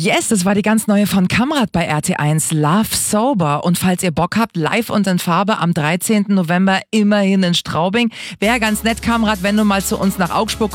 Yes, das war die ganz neue von Kamrat bei RT1, Love Sober. Und falls ihr Bock habt, live und in Farbe am 13. November immerhin in Straubing. Wäre ganz nett, Kamrat, wenn du mal zu uns nach Augsburg